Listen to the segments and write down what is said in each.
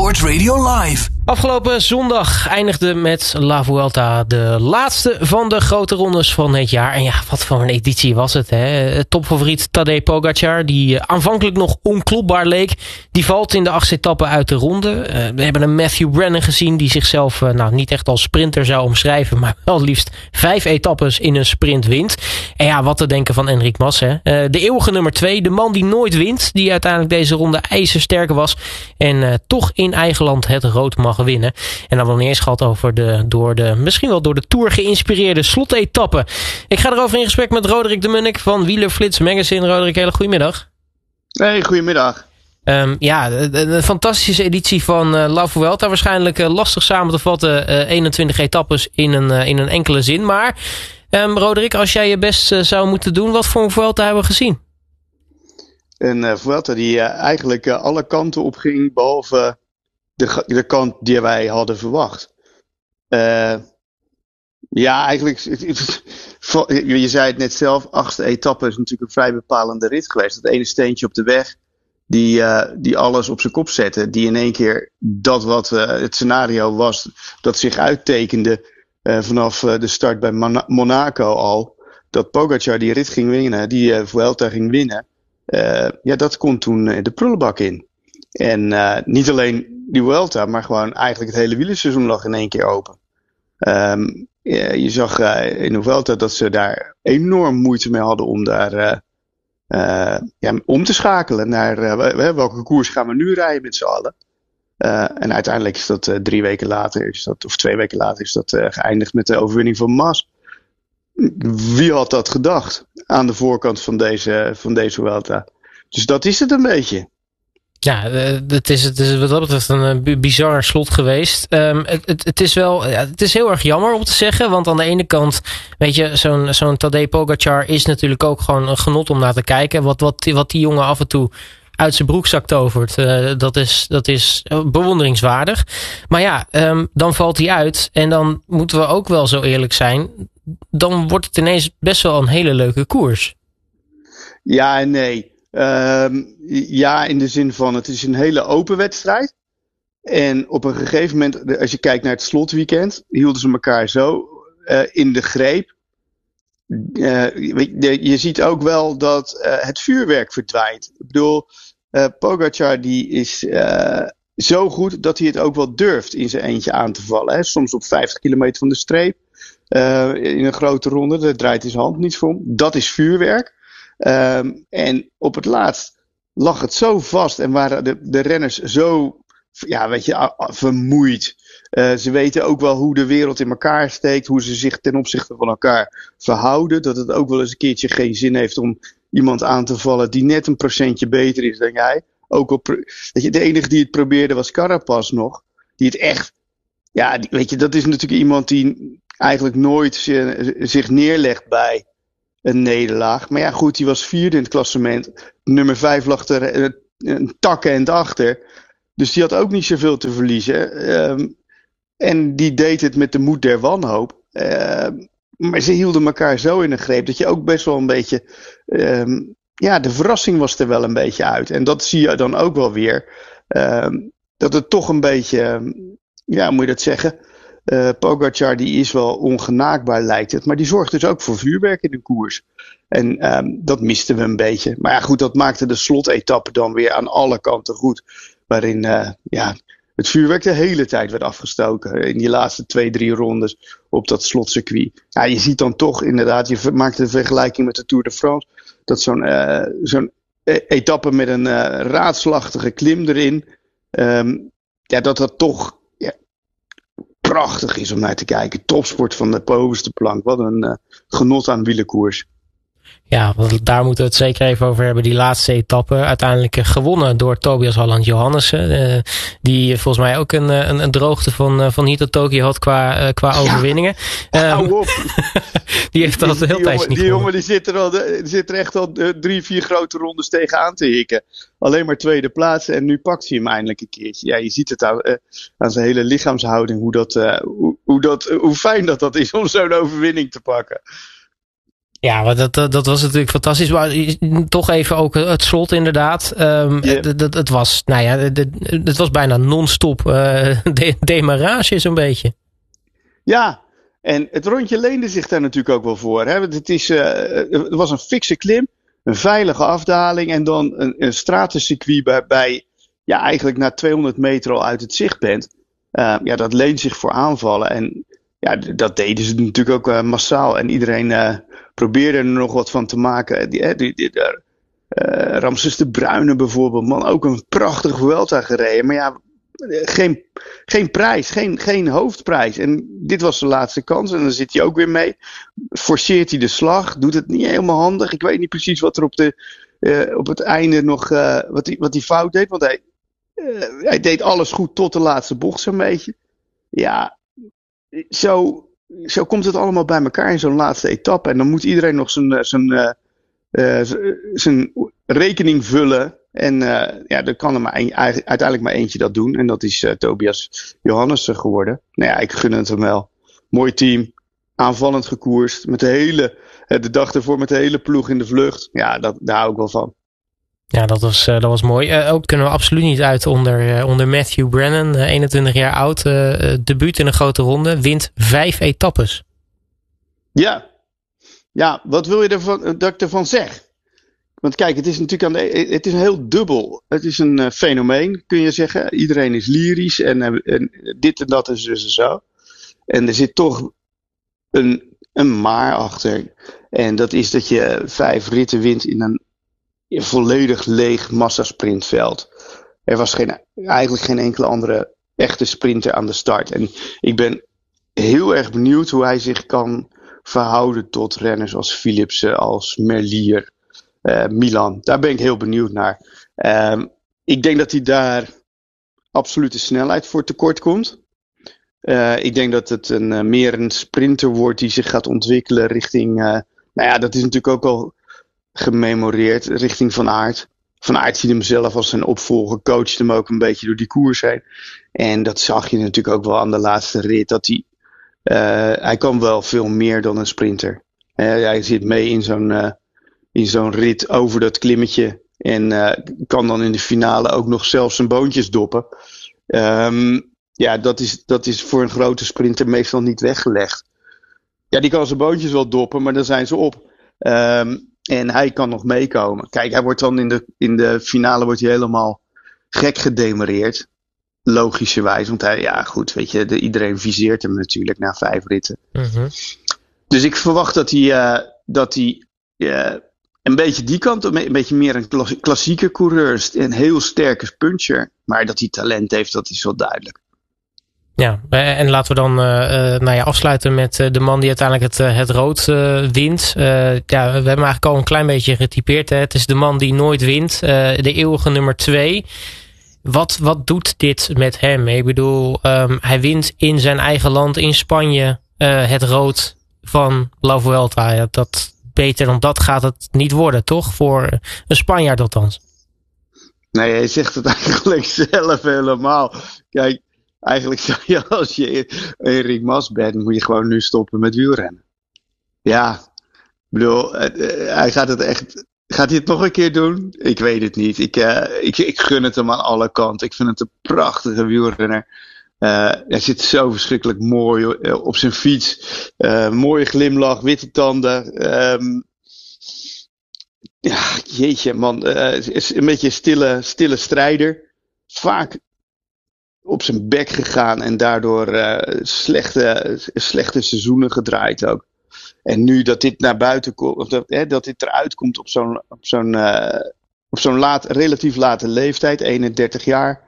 Sport Radio Live. Afgelopen zondag eindigde met La Vuelta de laatste van de grote rondes van het jaar. En ja, wat voor een editie was het, hè? Topfavoriet Tadej Pogacar, die aanvankelijk nog onklopbaar leek, die valt in de 8e etappe uit de ronde. We hebben een Matthew Brennan gezien die zichzelf niet echt als sprinter zou omschrijven, maar wel liefst 5 etappes in een sprint wint. En ja, wat te denken van Enric Mas, hè? De eeuwige nummer 2, de man die nooit wint, die uiteindelijk deze ronde ijzersterk was en toch in eigen land het rood mag winnen. En dan wel niet eens gehad over misschien wel door de Tour geïnspireerde slotetappe. Ik ga erover in gesprek met Roderick de Munnik van Wielerflits Magazine. Roderick, hele goedemiddag. Hey, goedemiddag. Een fantastische editie van La Vuelta. Waarschijnlijk lastig samen te vatten. 21 etappes in een enkele zin. Maar Roderick, als jij je best zou moeten doen, wat voor een Vuelta hebben we gezien? Een Vuelta die eigenlijk alle kanten op ging, behalve de kant die wij hadden verwacht. Eigenlijk, je zei het net zelf, 8e etappe is natuurlijk een vrij bepalende rit geweest. Dat ene steentje op de weg, die alles op zijn kop zette. Die in één keer dat wat het scenario was, dat zich uittekende vanaf de start bij Monaco al. Dat Pogacar die rit ging winnen, die Vuelta ging winnen. Dat kon toen de prullenbak in. En niet alleen die Vuelta, maar gewoon eigenlijk het hele wielerseizoen lag in één keer open. Je zag in de Vuelta dat ze daar enorm moeite mee hadden om daar om te schakelen naar welke koers gaan we nu rijden met z'n allen. En uiteindelijk is dat 3 weken later, of 2 weken later, is dat geëindigd met de overwinning van Mas. Wie had dat gedacht aan de voorkant van deze Vuelta? Dus dat is het een beetje. Ja, het is wat dat betreft een bizar slot geweest. Het is heel erg jammer om te zeggen, want aan de ene kant, weet je, zo'n Tadej Pogacar is natuurlijk ook gewoon een genot om naar te kijken. Wat die jongen af en toe uit zijn broekzak tovert, dat is bewonderingswaardig. Maar ja, dan valt hij uit en dan moeten we ook wel zo eerlijk zijn, dan wordt het ineens best wel een hele leuke koers. Ja en nee. In de zin van het is een hele open wedstrijd. En op een gegeven moment, als je kijkt naar het slotweekend, hielden ze elkaar zo in de greep. Je ziet ook wel dat het vuurwerk verdwijnt. Ik bedoel, Pogacar die is zo goed dat hij het ook wel durft in zijn eentje aan te vallen. Hè. Soms op 50 kilometer van de streep. In een grote ronde, daar draait hij zijn hand niet voor om. Dat is vuurwerk. En op het laatst lag het zo vast en waren de renners zo vermoeid. Ze weten ook wel hoe de wereld in elkaar steekt, hoe ze zich ten opzichte van elkaar verhouden. Dat het ook wel eens een keertje geen zin heeft om iemand aan te vallen die net een procentje beter is dan jij. De enige die het probeerde was Carapaz nog. Die het echt, dat is natuurlijk iemand die eigenlijk nooit zich neerlegt bij een nederlaag. Maar ja, goed, die was 4e in het klassement. Nummer 5 lag er een takkend achter. Dus die had ook niet zoveel te verliezen. En die deed het met de moed der wanhoop. Maar ze hielden elkaar zo in de greep dat je ook best wel een beetje... de verrassing was er wel een beetje uit. En dat zie je dan ook wel weer. Dat het toch een beetje... moet je dat zeggen... Pogacar die is wel ongenaakbaar lijkt het. Maar die zorgt dus ook voor vuurwerk in de koers. En dat misten we een beetje. Maar ja goed, dat maakte de slotetappe dan weer aan alle kanten goed. Waarin het vuurwerk de hele tijd werd afgestoken. In die laatste 2-3 rondes op dat slotcircuit. Ja, je ziet dan toch inderdaad, je maakt een vergelijking met de Tour de France. Dat zo'n etappe met een raadselachtige klim erin. Dat toch... prachtig is om naar te kijken. Topsport van de bovenste plank. Wat een genot aan wielerkoers. Ja, want daar moeten we het zeker even over hebben. Die laatste etappe uiteindelijk gewonnen door Tobias Holland Johannessen. Die volgens mij ook een droogte van hier tot Tokio had qua overwinningen. Hou op. Die heeft dat heel tijdje niet gewonnen. Die jongen die zit er echt al 3-4 grote rondes tegenaan te hikken. Alleen maar tweede plaats en nu pakt hij hem eindelijk een keertje. Ja, je ziet het aan zijn hele lichaamshouding hoe fijn dat is om zo'n overwinning te pakken. Ja, maar dat was natuurlijk fantastisch. Maar toch even ook het slot inderdaad. Het was, het was bijna non-stop demarrage zo'n beetje. Ja, en het rondje leende zich daar natuurlijk ook wel voor. Hè? Want het was een fikse klim, een veilige afdaling en dan een stratencircuit waarbij je eigenlijk na 200 meter al uit het zicht bent. Dat leent zich voor aanvallen. En ja, dat deden ze natuurlijk ook massaal. En iedereen probeerde er nog wat van te maken. Ramses de Bruyne bijvoorbeeld, man, ook een prachtige Vuelta gereden. Maar ja, geen prijs, geen hoofdprijs. En dit was de laatste kans en dan zit hij ook weer mee. Forceert hij de slag, doet het niet helemaal handig. Ik weet niet precies wat er op het einde nog, wat hij fout deed. Want hij deed alles goed tot de laatste bocht zo'n beetje. Ja, zo komt het allemaal bij elkaar in zo'n laatste etappe. En dan moet iedereen nog zijn rekening vullen. En er kan er uiteindelijk maar eentje dat doen. En dat is Tobias Johannessen geworden. Nou ja, ik gun het hem wel. Mooi team. Aanvallend gekoerst. Met de dag ervoor met de hele ploeg in de vlucht. Ja, daar hou ik wel van. Ja, dat was mooi. Ook kunnen we absoluut niet uit onder Matthew Brennan. 21 jaar oud. Debuut in een grote ronde. Wint 5 etappes. Ja, wat wil je dat ik ervan zeg? Want kijk, het is natuurlijk het is heel dubbel. Het is een fenomeen, kun je zeggen. Iedereen is lyrisch en dit en dat is dus zo. En er zit toch een maar achter. En dat is dat je 5 ritten wint in een volledig leeg massassprintveld. Er was eigenlijk geen enkele andere echte sprinter aan de start. En ik ben heel erg benieuwd hoe hij zich kan verhouden tot renners als Philipsen, als Merlier, Milan. Daar ben ik heel benieuwd naar. Ik denk dat hij daar absolute snelheid voor tekort komt. Ik denk dat het meer een sprinter wordt die zich gaat ontwikkelen richting... dat is natuurlijk ook al gememoreerd, richting Van Aert. Van Aert ziet hem zelf als zijn opvolger, coacht hem ook een beetje door die koers heen. En dat zag je natuurlijk ook wel aan de laatste rit, dat hij kan wel veel meer dan een sprinter. Hij zit mee in zo'n rit over dat klimmetje en kan dan in de finale ook nog zelf zijn boontjes doppen. Dat is voor een grote sprinter meestal niet weggelegd. Ja, die kan zijn boontjes wel doppen, maar dan zijn ze op. En hij kan nog meekomen. Kijk, hij wordt dan in de finale wordt hij helemaal gek gedemareerd. Logischerwijs, want weet je, iedereen viseert hem natuurlijk na 5 ritten. Mm-hmm. Dus ik verwacht dat hij een beetje die kant, een beetje meer een klassieke coureur, een heel sterke puncher. Maar dat hij talent heeft, dat is wel duidelijk. Ja, en laten we dan afsluiten met de man die uiteindelijk het rood wint. We hebben hem eigenlijk al een klein beetje getypeerd. Hè. Het is de man die nooit wint. De eeuwige nummer 2. Wat doet dit met hem? Ik bedoel, hij wint in zijn eigen land, in Spanje, het rood van La Vuelta. Ja, beter dan dat gaat het niet worden, toch? Voor een Spanjaard althans. Nee, hij zegt het eigenlijk zelf helemaal. Kijk, eigenlijk zou je, als je Enric Mas bent, moet je gewoon nu stoppen met wielrennen. Ja, ik bedoel, hij gaat het echt... Gaat hij het nog een keer doen? Ik weet het niet. Ik gun het hem aan alle kanten. Ik vind het een prachtige wielrenner. Hij zit zo verschrikkelijk mooi op zijn fiets. Mooie glimlach, witte tanden. Jeetje man. Is een beetje een stille strijder. Vaak op zijn bek gegaan en daardoor slechte seizoenen gedraaid ook. En nu dat dit naar buiten komt, of dat dit eruit komt op zo'n relatief late leeftijd, 31 jaar.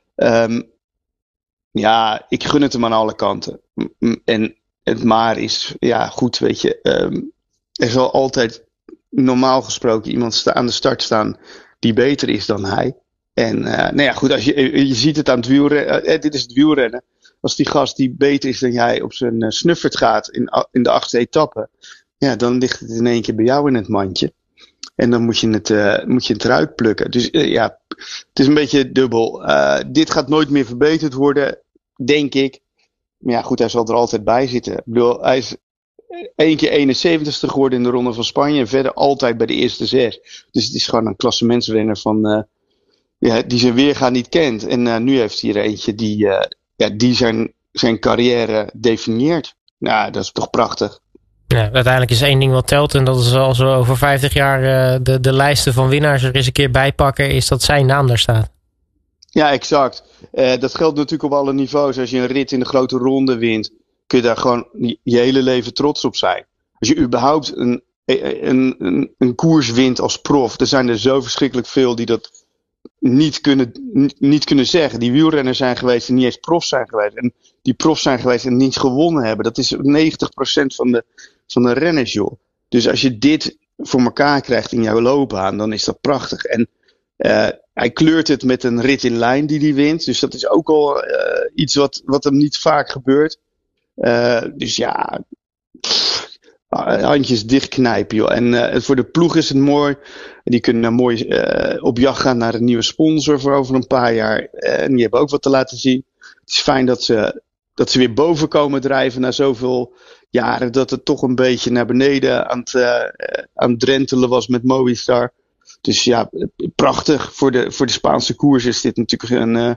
Ik gun het hem aan alle kanten. En het maar is, goed, weet je. Er zal altijd normaal gesproken iemand aan de start staan die beter is dan hij. En goed, als je ziet het aan het wielrennen. Dit is het wielrennen. Als die gast die beter is dan jij op zijn snuffert gaat in de 8e etappe. Ja, dan ligt het in één keer bij jou in het mandje. En dan moet je het eruit plukken. Dus het is een beetje dubbel. Dit gaat nooit meer verbeterd worden, denk ik. Maar ja, goed, hij zal er altijd bij zitten. Ik bedoel, hij is één keer 71ste geworden in de Ronde van Spanje. En verder altijd bij de eerste 6. Dus het is gewoon een klassementsrenner van, die zijn weerga niet kent. En nu heeft hij er eentje die zijn carrière definieert. Nou, dat is toch prachtig. Ja, uiteindelijk is één ding wat telt. En dat is als we over 50 jaar de lijsten van winnaars er eens een keer bij pakken. Is dat zijn naam daar staat. Ja, exact. Dat geldt natuurlijk op alle niveaus. Als je een rit in de grote ronde wint, kun je daar gewoon je hele leven trots op zijn. Als je überhaupt een koers wint als prof, er zijn er zo verschrikkelijk veel die dat niet kunnen zeggen. Die wielrenners zijn geweest die niet eens prof zijn geweest. En die prof zijn geweest en niet gewonnen hebben. Dat is 90% van de renners, joh. Dus als je dit voor elkaar krijgt in jouw loopbaan, dan is dat prachtig. En hij kleurt het met een rit in lijn die hij wint. Dus dat is ook al iets wat hem niet vaak gebeurt. Dus ja, handjes dichtknijpen, joh. En voor de ploeg is het mooi. Die kunnen mooi op jacht gaan naar een nieuwe sponsor voor over een paar jaar. En die hebben ook wat te laten zien. Het is fijn dat ze weer boven komen drijven na zoveel jaren. Dat het toch een beetje naar beneden aan het drentelen was met Movistar. Dus ja, prachtig. Voor de Spaanse koers is dit natuurlijk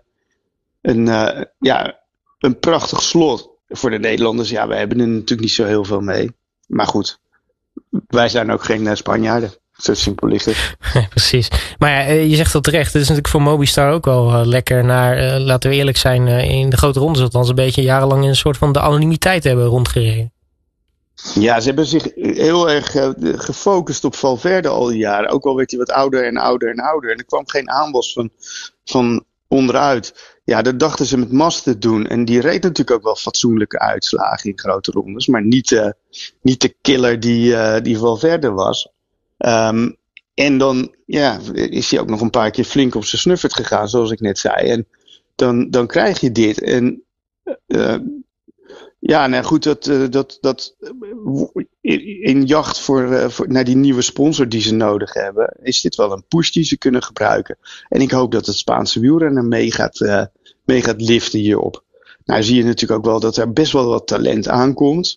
een prachtig slot. Voor de Nederlanders, ja, wij hebben er natuurlijk niet zo heel veel mee. Maar goed, wij zijn ook geen Spanjaarden. Zo simpel ligt het. Ja, precies. Maar ja, je zegt dat terecht. Het is natuurlijk voor Movistar ook wel lekker naar, laten we eerlijk zijn, in de grote rondes althans een beetje jarenlang in een soort van de anonimiteit hebben rondgereden. Ja, ze hebben zich heel erg gefocust op Valverde al die jaren. Ook al werd hij wat ouder en ouder en ouder. En er kwam geen aanwas van onderuit. Ja, dat dachten ze met Mas te doen. En die reed natuurlijk ook wel fatsoenlijke uitslagen in grote rondes. Maar niet de killer die Valverde was. En dan is hij ook nog een paar keer flink op zijn snuffert gegaan, zoals ik net zei. En dan krijg je dit. En goed, dat in jacht voor naar die nieuwe sponsor die ze nodig hebben, is dit wel een push die ze kunnen gebruiken. En ik hoop dat het Spaanse wielrennen mee gaat liften hierop. Nou zie je natuurlijk ook wel dat er best wel wat talent aankomt.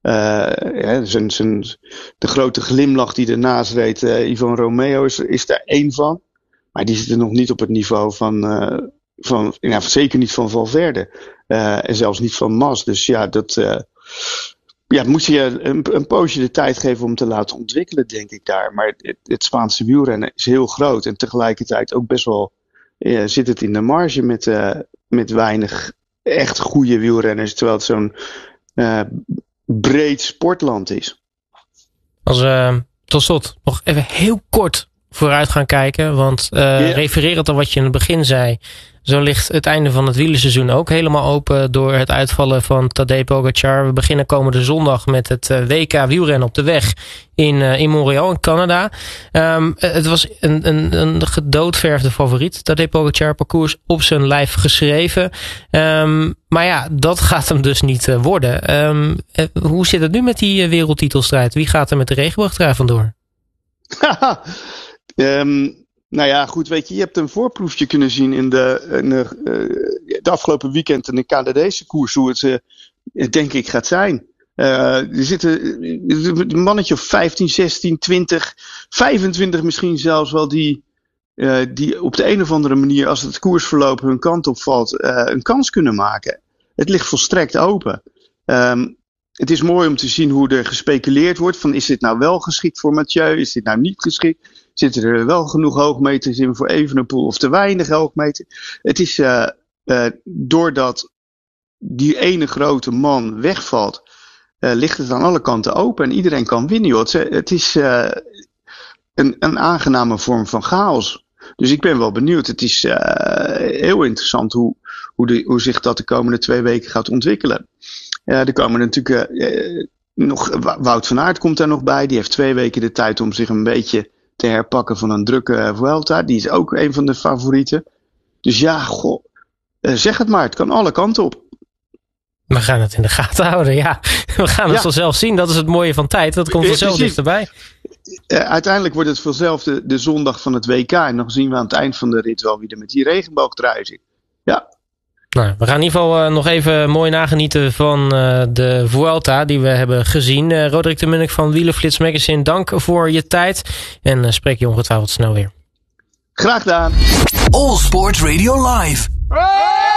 De grote glimlach die ernaast reed, Ivan Romeo, is daar één van. Maar die zit er nog niet op het niveau van zeker niet van Valverde. En zelfs niet van Mas. Dus ja, moet je een poosje de tijd geven om te laten ontwikkelen, denk ik daar. Maar het Spaanse wielrennen is heel groot. En tegelijkertijd ook best wel zit het in de marge met weinig echt goede wielrenners. Terwijl het zo'n breed sportland is. Als we tot slot nog even heel kort vooruit gaan kijken. Want refererend aan wat je in het begin zei, zo ligt het einde van het wielerseizoen ook helemaal open door het uitvallen van Tadej Pogačar. We beginnen komende zondag met het WK wielrennen op de weg in Montreal in Canada. Het was een gedoodverfde favoriet, Tadej Pogačar, parcours op zijn lijf geschreven. Maar ja, dat gaat hem dus niet worden. Hoe zit het nu met die wereldtitelstrijd? Wie gaat er met de regenboogtrui vandoor? Nou ja, goed, weet je hebt een voorproefje kunnen zien in de afgelopen weekend in de Canadese koers, hoe het denk ik gaat zijn. Er zitten een mannetje of 15, 16, 20, 25 misschien zelfs wel die op de een of andere manier, als het koersverloop hun kant op valt, een kans kunnen maken. Het ligt volstrekt open. Het is mooi om te zien hoe er gespeculeerd wordt van, is dit nou wel geschikt voor Mathieu? Is dit nou niet geschikt? Zitten er wel genoeg hoogmeters in voor Evenepoel of te weinig hoogmeters? Het is doordat die ene grote man wegvalt, ligt het aan alle kanten open en iedereen kan winnen, joh. Het is een aangename vorm van chaos. Dus ik ben wel benieuwd. Het is heel interessant hoe zich dat de komende 2 weken gaat ontwikkelen. Er komen natuurlijk nog Wout van Aert komt daar nog bij. Die heeft 2 weken de tijd om zich een beetje te herpakken van een drukke Vuelta. Die is ook een van de favorieten. Dus ja, zeg het maar. Het kan alle kanten op. We gaan het in de gaten houden, ja. We gaan het vanzelf zien. Dat is het mooie van tijd. Dat komt vanzelf dichterbij. Uiteindelijk wordt het vanzelf de zondag van het WK. En dan zien we aan het eind van de rit wel wie er met die regenboogtrui zit. Ja. Nou, we gaan in ieder geval nog even mooi nagenieten van de Vuelta die we hebben gezien. Roderick de Munnik van Wielerflits Magazine, dank voor je tijd. En spreek je ongetwijfeld snel weer. Graag gedaan. All Sports Radio Live.